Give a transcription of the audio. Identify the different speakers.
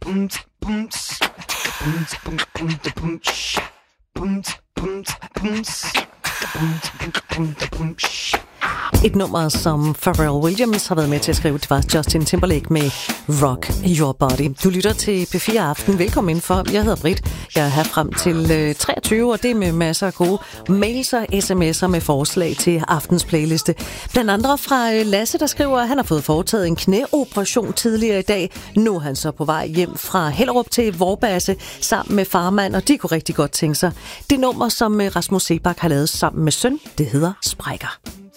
Speaker 1: Et nummer, som Pharrell Williams har været med til at skrive, det var Justin Timberlake med Rock Your Body. Du lytter til P4 Aften. Velkommen indenfor. Jeg hedder Britt. Jeg er her frem til 23, og det er med masser af gode mails og sms'er med forslag til aftens playliste. Blandt andre fra Lasse, der skriver, at han har fået foretaget en knæoperation tidligere i dag. Nu er han så på vej hjem fra Hellerup til Vorbasse sammen med farmand, og de kunne rigtig godt tænke sig. Det nummer, som Rasmus Sebak har lavet sammen med søn, det hedder Sprækker.